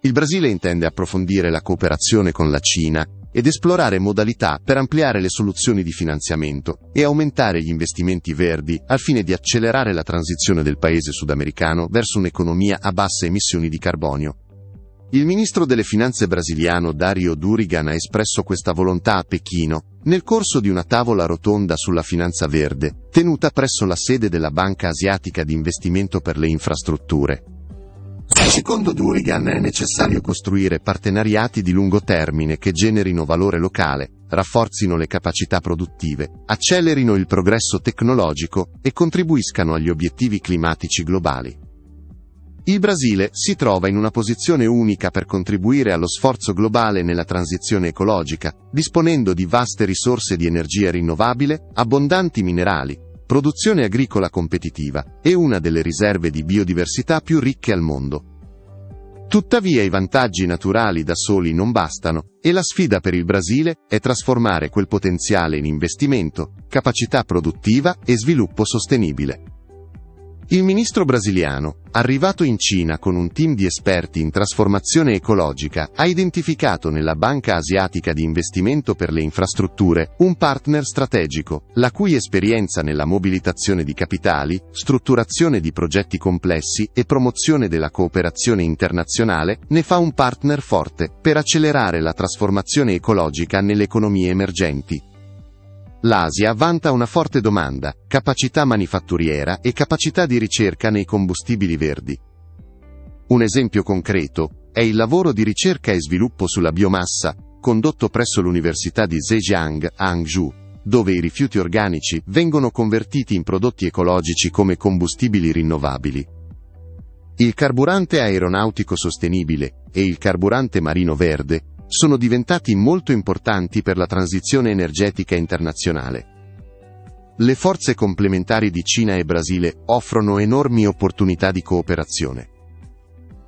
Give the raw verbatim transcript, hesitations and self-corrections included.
Il Brasile intende approfondire la cooperazione con la Cina ed esplorare modalità per ampliare le soluzioni di finanziamento e aumentare gli investimenti verdi al fine di accelerare la transizione del paese sudamericano verso un'economia a basse emissioni di carbonio. Il ministro delle Finanze brasiliano Dario Durigan ha espresso questa volontà a Pechino nel corso di una tavola rotonda sulla finanza verde, tenuta presso la sede della Banca Asiatica di Investimento per le Infrastrutture. Secondo Durigan è necessario costruire partenariati di lungo termine che generino valore locale, rafforzino le capacità produttive, accelerino il progresso tecnologico e contribuiscano agli obiettivi climatici globali. Il Brasile si trova in una posizione unica per contribuire allo sforzo globale nella transizione ecologica, disponendo di vaste risorse di energia rinnovabile, abbondanti minerali, produzione agricola competitiva e una delle riserve di biodiversità più ricche al mondo. Tuttavia i vantaggi naturali da soli non bastano e la sfida per il Brasile è trasformare quel potenziale in investimento, capacità produttiva e sviluppo sostenibile. Il ministro brasiliano, arrivato in Cina con un team di esperti in trasformazione ecologica, ha identificato nella Banca Asiatica di Investimento per le Infrastrutture un partner strategico, la cui esperienza nella mobilitazione di capitali, strutturazione di progetti complessi e promozione della cooperazione internazionale ne fa un partner forte per accelerare la trasformazione ecologica nelle economie emergenti. L'Asia vanta una forte domanda, capacità manifatturiera e capacità di ricerca nei combustibili verdi. Un esempio concreto è il lavoro di ricerca e sviluppo sulla biomassa, condotto presso l'Università di Zhejiang a Hangzhou, dove i rifiuti organici vengono convertiti in prodotti ecologici come combustibili rinnovabili. Il carburante aeronautico sostenibile e il carburante marino verde sono diventati molto importanti per la transizione energetica internazionale. Le forze complementari di Cina e Brasile offrono enormi opportunità di cooperazione.